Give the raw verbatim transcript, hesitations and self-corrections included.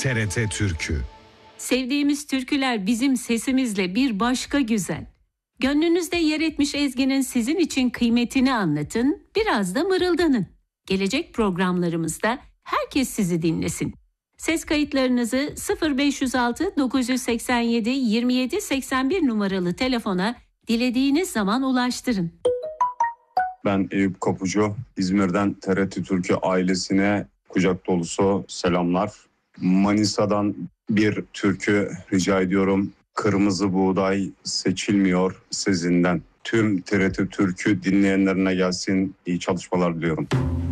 T R T Türkü. Sevdiğimiz türküler bizim sesimizle bir başka güzel. Gönlünüzde yer etmiş ezginin sizin için kıymetini anlatın, biraz da mırıldanın. Gelecek programlarımızda herkes sizi dinlesin. Ses kayıtlarınızı sıfır beş yüz altı dokuz yüz seksen yedi yirmi yedi seksen bir numaralı telefona dilediğiniz zaman ulaştırın. Ben Eyüp Kapucu, İzmir'den T R T Türkü ailesine kucak dolusu selamlar. Manisa'dan bir türkü rica ediyorum. Kırmızı buğday seçilmiyor sezinden. Tüm T R T Türkü dinleyenlerine gelsin. İyi çalışmalar diliyorum.